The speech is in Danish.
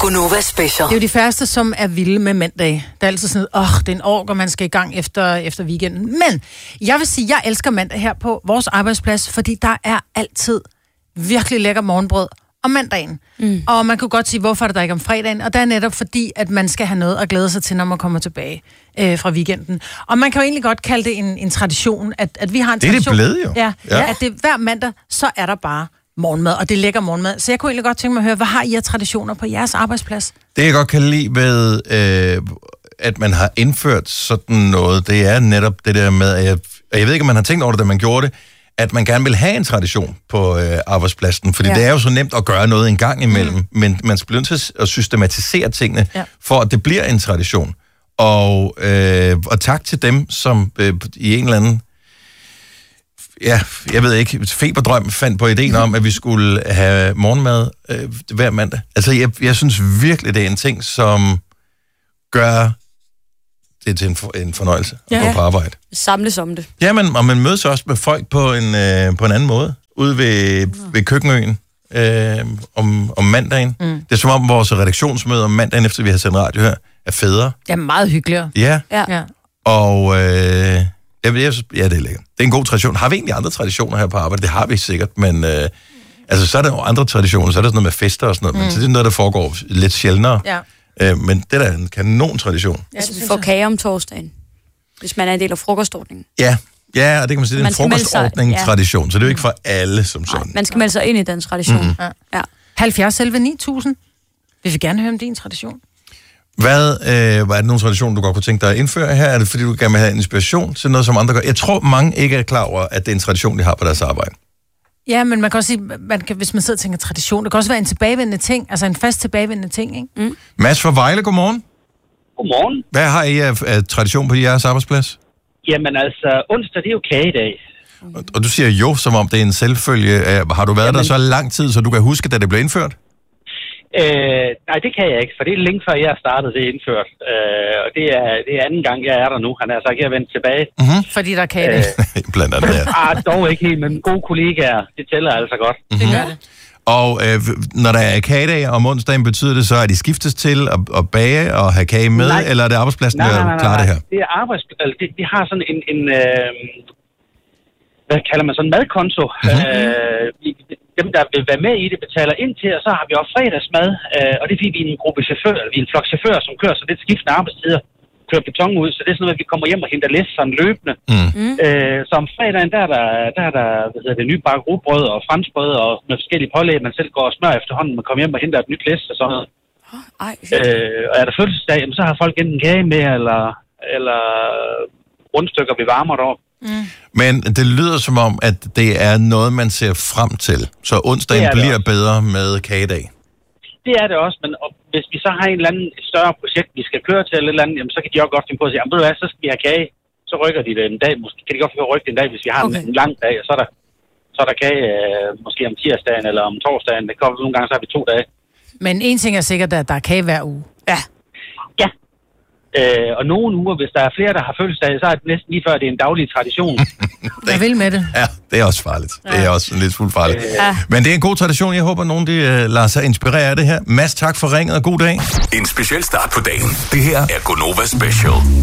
Gonova Special. Det er jo de færreste, som er vilde med mandag. Det er altid sådan, det er en år, og man skal i gang efter weekenden. Men jeg vil sige, jeg elsker mandag her på vores arbejdsplads, fordi der er altid virkelig lækker morgenbrød om mandagen. Og man kunne godt sige, hvorfor er det der ikke om fredagen? Og det er netop fordi, at man skal have noget at glæde sig til, når man kommer tilbage fra weekenden. Og man kan jo egentlig godt kalde det en tradition, at vi har en tradition. Det er det blevet jo. Ja, at det hver mandag, så er der bare morgenmad, og det er lækker morgenmad. Så jeg kunne egentlig godt tænke mig at høre, hvad har I af traditioner på jeres arbejdsplads? Det jeg godt kan lide ved, at man har indført sådan noget, det er netop det der med, at jeg ved ikke, om man har tænkt over det, da man gjorde det, at man gerne vil have en tradition på arbejdspladsen, fordi det er jo så nemt at gøre noget en gang imellem, men man bliver nødt til at systematisere tingene, for at det bliver en tradition. Og tak til dem, som i en eller anden, jeg ved ikke, feberdrøm fandt på ideen om, at vi skulle have morgenmad hver mandag. Altså, jeg synes virkelig, det er en ting, som gør det til en fornøjelse at gå på arbejde. Samles om det. Ja, og man mødes også med folk på en anden måde, ude ved køkkenøen om mandagen. Det er som om vores redaktionsmøde om mandagen, efter vi har sendt radio her, er federe. Ja, meget hyggeligere. Ja. Og det er lækkert. Det er en god tradition. Har vi egentlig andre traditioner her på arbejde? Det har vi sikkert, men så er der jo andre traditioner, så er der sådan noget med fester og sådan noget, men så det er noget, der foregår lidt sjældnere. Ja. Men det der er en kanon-tradition. Ja, vi får kage om torsdagen, hvis man er en del af frokostordningen. Ja, og det kan man sige, det er en frokostordning-tradition, så det er jo ikke for alle som sådan. Man skal melde sig ind i den tradition. Ja. 70 selv 9000. Vi vil gerne høre om din tradition. Hvad er det nogle traditioner, du godt kunne tænke dig at indføre her? Er det fordi, du gerne vil have inspiration til noget, som andre gør? Jeg tror, mange ikke er klar over, at det er en tradition, de har på deres arbejde. Ja, men man kan også sige, hvis man sidder og tænker tradition, det kan også være en tilbagevendende ting, altså en fast tilbagevendende ting, ikke? Mads fra Vejle, godmorgen. Godmorgen. Hvad har I af tradition på jeres arbejdsplads? Jamen onsdag, det er jo kagedag. Og du siger jo, som om det er en selvfølge. Har du været der så lang tid, så du kan huske, da det blev indført? Nej, det kan jeg ikke, for det er længe før jeg startede det indført. Og det er anden gang, jeg er der nu. Han er altså ikke vendt tilbage. Fordi der er kagedag. Blandt andet, ja. Dog ikke helt, men gode kollegaer, det tæller altså godt. Det gør det. Og når der er kagedag om onsdagen, betyder det så, at de skiftes til at bage og have kage med, eller er det arbejdspladsen, der klarer det her? Det er de har sådan en hvad kalder man sådan en madkonto. Dem, der vil være med i det, betaler ind til, og så har vi også fredagsmad, og det er fordi, vi er en gruppe chauffører, vi er en flok chauffører, som kører så lidt skiftende arbejdstider, kører beton ud, så det er sådan noget, at vi kommer hjem og henter læs sådan løbende. Så om fredagen, der er der det nye bakke rugbrød og franskbrød og med forskellige pålæg, man selv går og smør efterhånden, man kommer hjem og henter et nyt læs og sådan noget. Og er der fødselsdag, så har folk enten kage med, eller rundstykker, vi varmer deroppe. Men det lyder som om, at det er noget, man ser frem til. Så onsdagen bliver bedre med kagedag. Det er det også, men hvis vi så har en eller anden større projekt, vi skal køre til eller et eller andet, jamen, så kan de også godt finde på at sige, ved du hvad, så skal vi have kage. Så rykker de det en dag. Måske kan de godt få rykke det en dag, hvis vi har en lang dag, og så er der kage måske om tirsdagen eller om torsdagen. Det kommer nogle gange, så har vi 2 dage. Men en ting er sikkert, at der er kage hver uge. Ja. Og nogle uger, hvis der er flere, der har fødselsdag, så er det næsten lige før, det er en daglig tradition. Jeg vil med det. Ja, det er også farligt. Det er også lidt fuldt farligt. Men det er en god tradition. Jeg håber, nogen de lader sig inspirere af det her. Mads, tak for ringet, og god dag. En speciel start på dagen. Det her er Gonova Special.